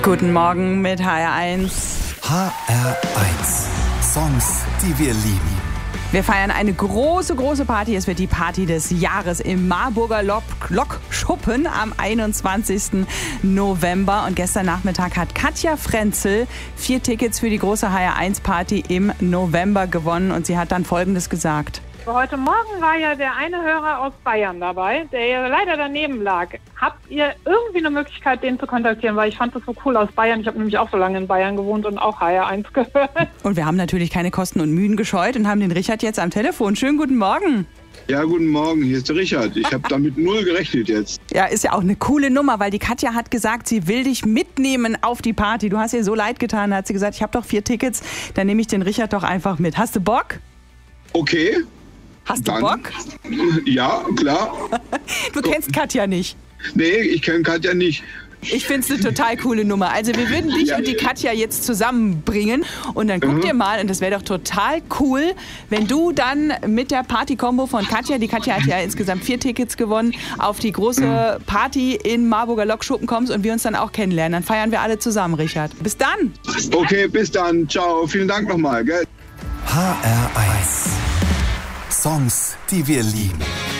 Guten Morgen mit HR1. HR1. Songs, die wir lieben. Wir feiern eine große Party. Es wird die Party des Jahres im Marburger Lokschuppen am 21. November. Und gestern Nachmittag hat Katja Frenzel 4 Tickets für die große HR1-Party im November gewonnen. Und sie hat dann Folgendes gesagt. Heute Morgen war ja der eine Hörer aus Bayern dabei, der ja leider daneben lag. Habt ihr irgendwie eine Möglichkeit, den zu kontaktieren? Weil ich fand das so cool aus Bayern. Ich habe nämlich auch so lange in Bayern gewohnt und auch HR1 gehört. Und wir haben natürlich keine Kosten und Mühen gescheut und haben den Richard jetzt am Telefon. Schönen guten Morgen. Ja, guten Morgen, hier ist der Richard. Ich habe damit 0 gerechnet jetzt. Ja, ist ja auch eine coole Nummer, weil die Katja hat gesagt, sie will dich mitnehmen auf die Party. Du hast ihr so leid getan, hat sie gesagt, ich habe doch 4 Tickets, dann nehme ich den Richard doch einfach mit. Hast du Bock? Okay. Hast du Dann, Bock? Ja, klar. Du kennst Katja nicht. Nee, ich kenne Katja nicht. Ich finde es eine total coole Nummer. Also wir würden dich und die Katja jetzt zusammenbringen und dann guck dir mal, und das wäre doch total cool, wenn du dann mit der Party-Kombo von Katja, die Katja hat ja insgesamt 4 Tickets gewonnen, auf die große Party in Marburger Lokschuppen kommst und wir uns dann auch kennenlernen. Dann feiern wir alle zusammen, Richard. Bis dann! Okay, bis dann. Ciao. Vielen Dank nochmal, gell? HR1. Songs, die wir lieben.